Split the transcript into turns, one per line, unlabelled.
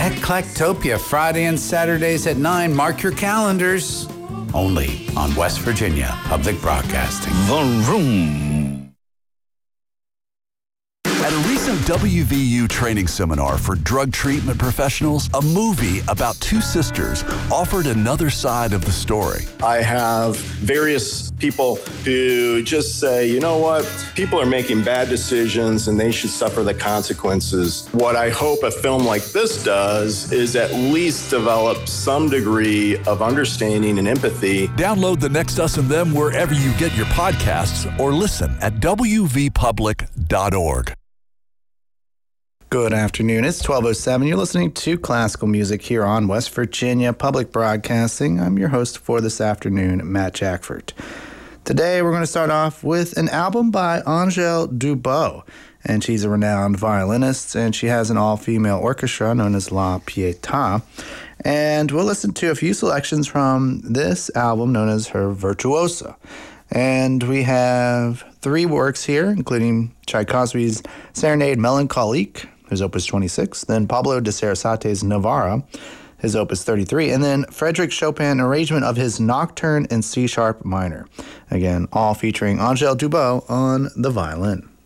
Eclectopia, Friday and Saturdays at 9. Mark your calendars. Only on West Virginia Public Broadcasting.
The Room.
At a recent WVU training seminar for drug treatment professionals, a movie about two sisters offered another side of the story.
I have various people who just say, you know what, people are making bad decisions and they should suffer the consequences. What I hope a film like this does is at least develop some degree of understanding and empathy.
Download The Next Us and Them wherever you get your podcasts or listen at wvpublic.org.
Good afternoon. It's 12:07. You're listening to classical music here on West Virginia Public Broadcasting. I'm your host for this afternoon, Matt Jackford. Today, we're going to start off with an album by Angèle Dubaux, and she's a renowned violinist, and she has an all-female orchestra known as La Pietà. And we'll listen to a few selections from this album known as her Virtuosa. And we have three works here, including Tchaikovsky's Serenade Melancholique, his Opus 26, then Pablo de Sarasate's Navarra, his Opus 33, and then Frédéric Chopin arrangement of his Nocturne in C-sharp minor. Again, all featuring Angèle Dubaux on the violin.